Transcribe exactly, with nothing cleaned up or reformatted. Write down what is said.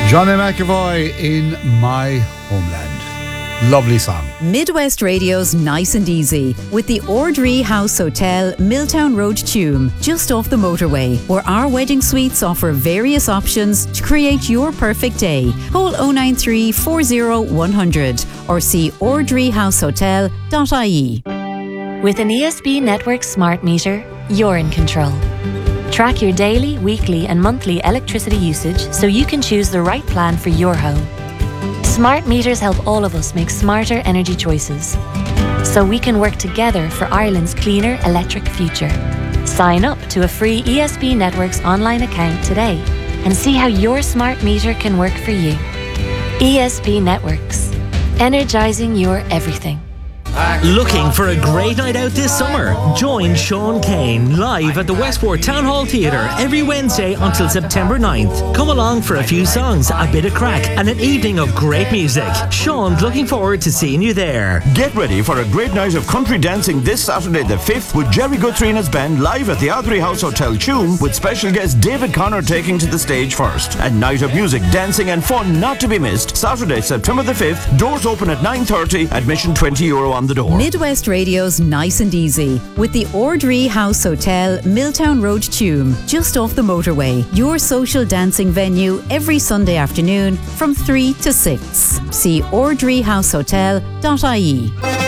Johnny McAvoy in My Homeland. Lovely song. Midwest Radio's Nice and Easy with the Ordree House Hotel, Milltown Road, Tuam, just off the motorway, where our wedding suites offer various options to create your perfect day. Call oh nine three, four oh, one hundred or see ordree house hotel dot I E. With an E S B Network smart meter, you're in control. Track your daily, weekly and monthly electricity usage so you can choose the right plan for your home. Smart meters help all of us make smarter energy choices, so we can work together for Ireland's cleaner electric future. Sign up to a free E S B Networks online account today and see how your smart meter can work for you. E S B Networks, energising your everything. Looking for a great night out this summer? Join Sean Kane live at the Westport Town Hall Theatre every Wednesday until September ninth. Come along for a few songs, a bit of crack and an evening of great music. Sean's looking forward to seeing you there. Get ready for a great night of country dancing this Saturday the fifth with Jerry Guthrie and his band live at the Ordree House Hotel, Tuam, with special guest David Connor taking to the stage first. A night of music, dancing and fun not to be missed. Saturday, September the fifth. Doors open at nine thirty. Admission twenty euro on the door. Midwest Radio's Nice and Easy with the Ordree House Hotel, Milltown Road, Tuam, just off the motorway. Your social dancing venue every Sunday afternoon from three to six. See ordree house hotel dot I E.